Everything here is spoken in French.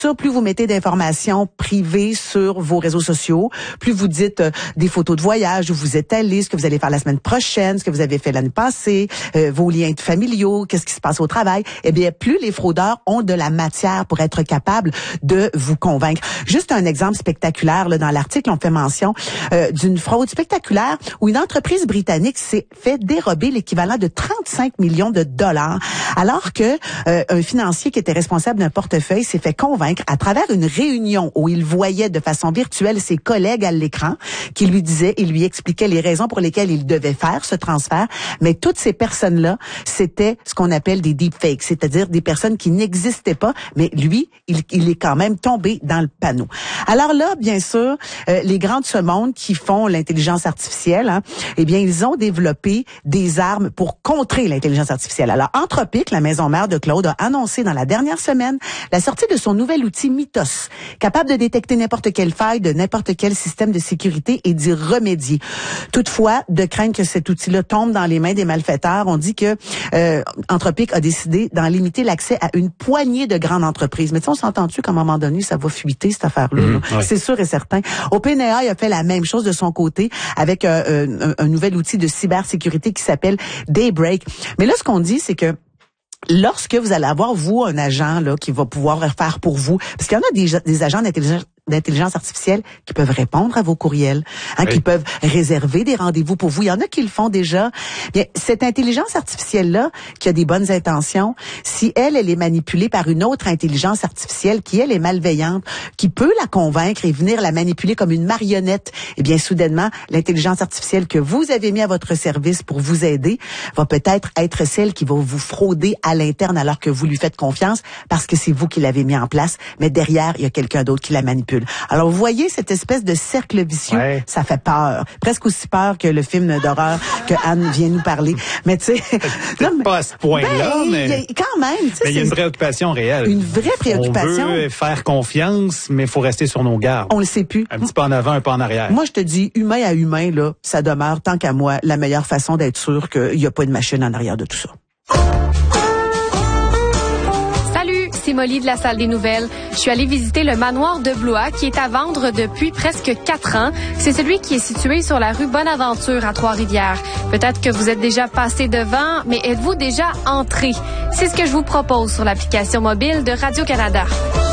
plus vous mettez d'informations privées sur vos réseaux sociaux, plus vous dites des photos de voyage, où vous êtes allé, ce que vous allez faire la semaine prochaine, ce que vous avez fait l'année passée, vos liens familiaux, qu'est-ce qui se passe au travail, eh bien, plus les fraudeurs ont de la matière pour être capables de vous convaincre. Juste un exemple spectaculaire, là, dans l'article, on fait mention d'une fraude spectaculaire où une entreprise britannique s'est fait dérober l'équivalent de 35 millions de dollars, alors que un financier qui était responsable d'un portefeuille s'est fait convaincre à travers une réunion où il voyait de façon virtuelle ses collègues à l'écran qui lui disaient et lui expliquaient les raisons pour lesquelles il devait faire ce transfert. Mais toutes ces personnes-là, c'était ce qu'on appelle des deepfakes, c'est-à-dire des personnes qui n'existaient pas, mais lui, il est quand même tombé dans le panneau. Alors là, bien sûr, les grands de ce monde qui font l'intelligence artificielle, hein, eh bien, ils ont développé des armes pour contrer l'intelligence artificielle. Alors, Anthropic, la maison mère de Claude, a annoncé dans la dernière semaine la sortie de son nouvel outil Mythos, capable de détecter n'importe quelle faille de n'importe quel système de sécurité et d'y remédier. Toutefois, de craindre que cet outil-là tombe dans les mains des malfaiteurs, on dit que Anthropic a décidé d'en limiter l'accès à une poignée de grandes entreprises. Mais tu sais, on s'entend-tu qu'à un moment donné, ça va fuiter, cette affaire-là? Oui. C'est sûr et certain. OpenAI a fait la même chose de son côté avec un nouvel outil de cybersécurité qui s'appelle Daybreak. Mais là, ce qu'on dit, c'est que lorsque vous allez avoir, vous, un agent là qui va pouvoir faire pour vous, parce qu'il y en a des agents d'intelligence artificielle qui peuvent répondre à vos courriels, hein, qui peuvent réserver des rendez-vous pour vous. Il y en a qui le font déjà. Bien, cette intelligence artificielle-là, qui a des bonnes intentions, si elle est manipulée par une autre intelligence artificielle qui, elle, est malveillante, qui peut la convaincre et venir la manipuler comme une marionnette, eh bien, soudainement, l'intelligence artificielle que vous avez mis à votre service pour vous aider va peut-être être celle qui va vous frauder à l'interne alors que vous lui faites confiance parce que c'est vous qui l'avez mis en place, mais derrière, il y a quelqu'un d'autre qui la manipule. Alors, vous voyez cette espèce de cercle vicieux, ça fait peur. Presque aussi peur que le film d'horreur que Anne vient nous parler. Mais tu sais... Peut-être pas à ce point-là, mais... Quand même, tu sais... Mais il y a une préoccupation réelle. Une vraie préoccupation. On veut faire confiance, mais il faut rester sur nos gardes. On le sait plus. Un petit pas en avant, un pas en arrière. Moi, je te dis, humain à humain, là, ça demeure, tant qu'à moi, la meilleure façon d'être sûr qu'il n'y a pas de machine en arrière de tout ça. C'est Molly de la Salle des Nouvelles. Je suis allée visiter le manoir de Blois qui est à vendre depuis presque 4 ans. C'est celui qui est situé sur la rue Bonaventure à Trois-Rivières. Peut-être que vous êtes déjà passé devant, mais êtes-vous déjà entré? C'est ce que je vous propose sur l'application mobile de Radio-Canada.